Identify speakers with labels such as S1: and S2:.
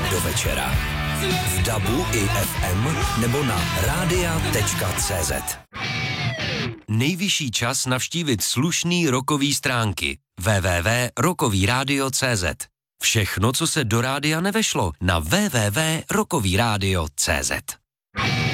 S1: do večera. V DABu i FM nebo na radia.cz. Nejvyšší čas navštívit slušný rockový stránky www.rockovyradio.cz. Všechno, co se do rádia nevešlo, na www.rockovyradio.cz.